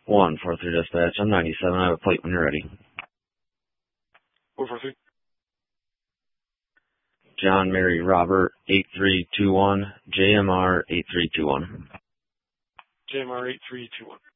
143 dispatch. I'm 97. I have a plate when you're ready. 443. John Mary Robert 8321. JMR 8321. JMR 8321.